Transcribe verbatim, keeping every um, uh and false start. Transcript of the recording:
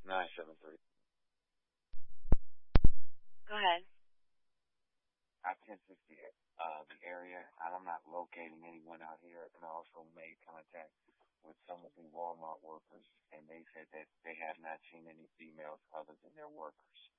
nine seven three. Go ahead. I ten sixty-eight. Uh, the area, I'm not locating anyone out here. And I also made contact with some of the Walmart workers, and they said that they have not seen any females other than their workers.